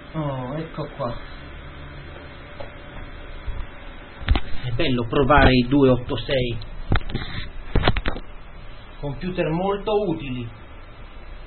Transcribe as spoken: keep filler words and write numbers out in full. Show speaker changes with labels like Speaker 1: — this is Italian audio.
Speaker 1: Oh, ecco qua.
Speaker 2: È bello provare i due otto sei.
Speaker 1: Computer molto utili.